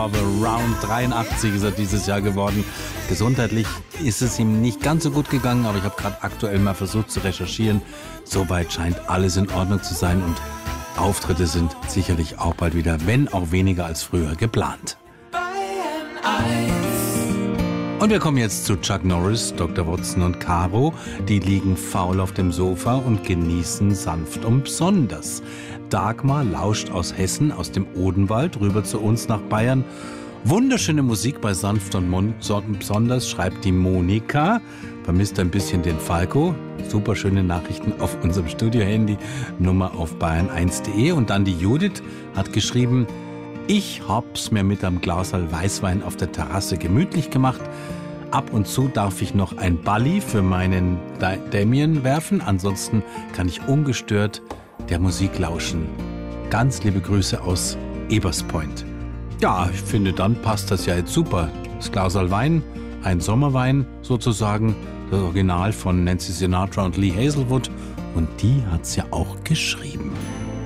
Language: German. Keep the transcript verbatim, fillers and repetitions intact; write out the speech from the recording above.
Love Around. dreiundachtzig ist er dieses Jahr geworden. Gesundheitlich ist es ihm nicht ganz so gut gegangen, aber ich habe gerade aktuell mal versucht zu recherchieren. Soweit scheint alles in Ordnung zu sein und Auftritte sind sicherlich auch bald wieder, wenn auch weniger als früher geplant. Und wir kommen jetzt zu Chuck Norris, Doktor Watson und Caro. Die liegen faul auf dem Sofa und genießen sanft und besonders. Dagmar lauscht aus Hessen, aus dem Odenwald, rüber zu uns nach Bayern. Wunderschöne Musik bei sanft und besonders, schreibt die Monika. Vermisst ein bisschen den Falco. Super schöne Nachrichten auf unserem Studio-Handy. Nummer auf bayern eins punkt de. Und dann die Judith hat geschrieben: Ich hab's mir mit einem Glasal Weißwein auf der Terrasse gemütlich gemacht. Ab und zu darf ich noch ein Balli für meinen Damien werfen. Ansonsten kann ich ungestört der Musik lauschen. Ganz liebe Grüße aus Eberspoint. Ja, ich finde, dann passt das ja jetzt super. Das Glasal Wein, ein Sommerwein sozusagen, das Original von Nancy Sinatra und Lee Hazelwood. Und die hat's ja auch geschrieben.